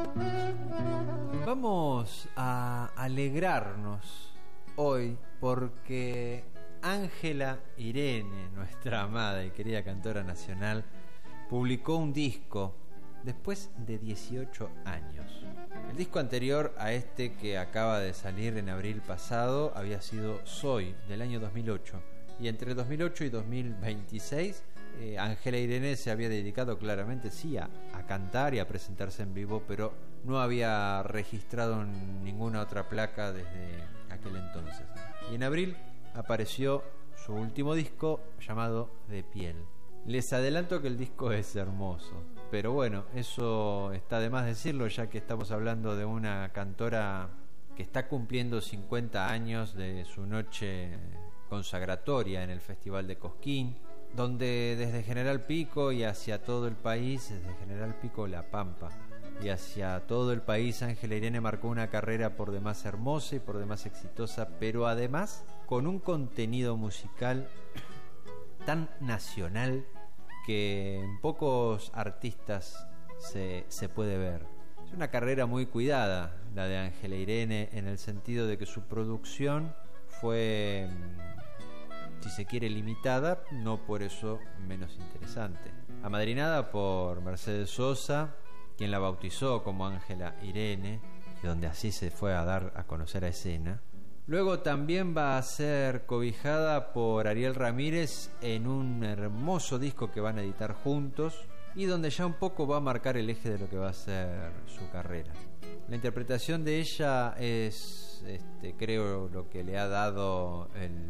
Vamos a alegrarnos hoy porque Ángela Irene, nuestra amada y querida cantora nacional, publicó un disco después de 18 años. El disco anterior a este, que acaba de salir en abril pasado, había sido Soy, del año 2008. Y entre 2008 y 2026, Ángela Irene se había dedicado claramente, sí, a cantar y a presentarse en vivo, pero no había registrado ninguna otra placa desde aquel entonces. Y en abril apareció su último disco, llamado De Piel. Les adelanto que el disco es hermoso, pero bueno, eso está de más decirlo, ya que estamos hablando de una cantora que está cumpliendo 50 años de su noche consagratoria en el Festival de Cosquín, donde desde General Pico y hacia todo el país, desde General Pico La Pampa y hacia todo el país, Ángela Irene marcó una carrera por demás hermosa y por demás exitosa, pero además con un contenido musical tan nacional que en pocos artistas se puede ver. Es una carrera muy cuidada la de Ángela Irene, en el sentido de que su producción fue, si se quiere, limitada, no por eso menos interesante. Amadrinada por Mercedes Sosa, quien la bautizó como Ángela Irene, y donde así se fue a dar a conocer a escena. Luego también va a ser cobijada por Ariel Ramírez en un hermoso disco que van a editar juntos, y donde ya un poco va a marcar el eje de lo que va a ser su carrera. La interpretación de ella es, creo, lo que le ha dado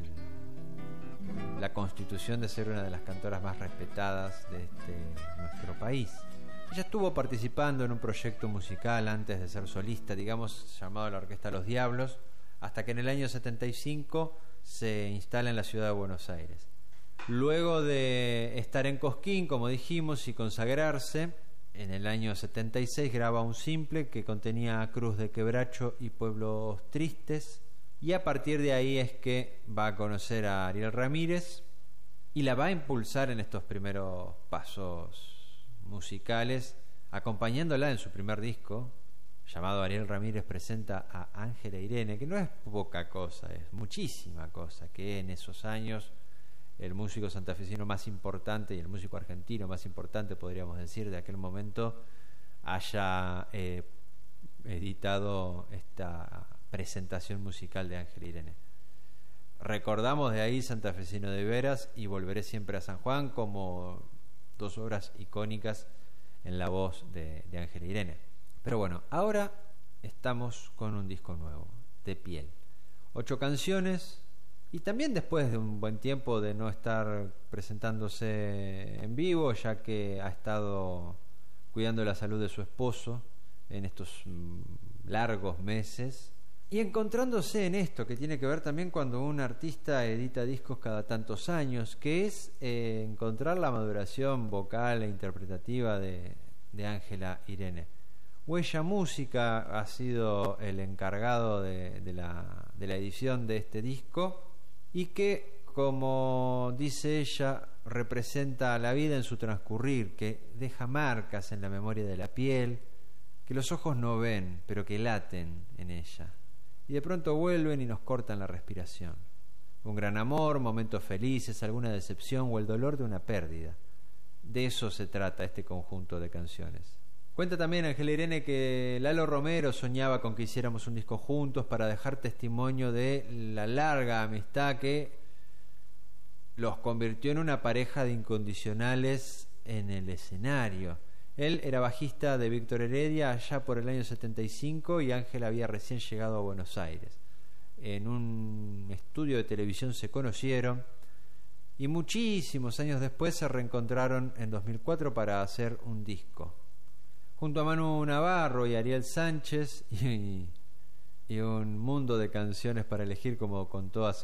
la constitución de ser una de las cantoras más respetadas de nuestro país. Ella estuvo participando en un proyecto musical antes de ser solista, digamos, llamado la Orquesta Los Diablos, hasta que en el año 75 se instala en la ciudad de Buenos Aires. Luego de estar en Cosquín, como dijimos, y consagrarse, en el año 76 graba un simple que contenía Cruz de Quebracho y Pueblos Tristes, y a partir de ahí es que va a conocer a Ariel Ramírez y la va a impulsar en estos primeros pasos musicales, acompañándola en su primer disco, llamado Ariel Ramírez presenta a Ángela Irene, que no es poca cosa, es muchísima cosa, que en esos años el músico santafesino más importante y el músico argentino más importante, podríamos decir, de aquel momento, haya editado esta presentación musical de Ángela Irene. Recordamos de ahí Santafesino de Veras y Volveré Siempre a San Juan como dos obras icónicas en la voz de Ángela Irene. Pero bueno, ahora estamos con un disco nuevo, De Piel. 8 canciones, y también después de un buen tiempo de no estar presentándose en vivo, ya que ha estado cuidando la salud de su esposo en estos largos meses, y encontrándose en esto que tiene que ver también cuando un artista edita discos cada tantos años, que es encontrar la maduración vocal e interpretativa de Ángela Irene. Huella Música ha sido el encargado de la edición de este disco, y que, como dice ella, representa la vida en su transcurrir, que deja marcas en la memoria de la piel, que los ojos no ven, pero que laten en ella, y de pronto vuelven y nos cortan la respiración. Un gran amor, momentos felices, alguna decepción o el dolor de una pérdida. De eso se trata este conjunto de canciones. Cuenta también Ángela Irene que Lalo Romero soñaba con que hiciéramos un disco juntos para dejar testimonio de la larga amistad que los convirtió en una pareja de incondicionales en el escenario. Él era bajista de Víctor Heredia allá por el año 75 y Ángela había recién llegado a Buenos Aires. En un estudio de televisión se conocieron y muchísimos años después se reencontraron en 2004 para hacer un disco. Junto a Manu Navarro y Ariel Sánchez y un mundo de canciones para elegir, como contó hace